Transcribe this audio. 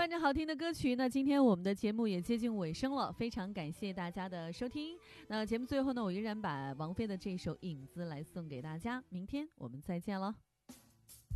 伴着好听的歌曲，那今天我们的节目也接近尾声了，非常感谢大家的收听。那节目最后呢，我依然把王菲的这首《影子》来送给大家，明天我们再见了。